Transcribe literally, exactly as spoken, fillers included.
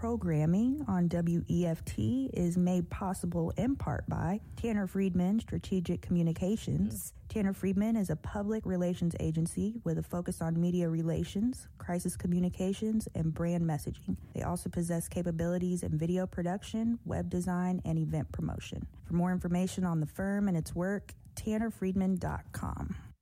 Programming on W E F T is made possible in part by Tanner Friedman Strategic Communications. Mm. Tanner Friedman is a public relations agency with a focus on media relations, crisis communications, and brand messaging. They also possess capabilities in video production, web design, and event promotion. For more information on the firm and its work, tanner friedman dot com.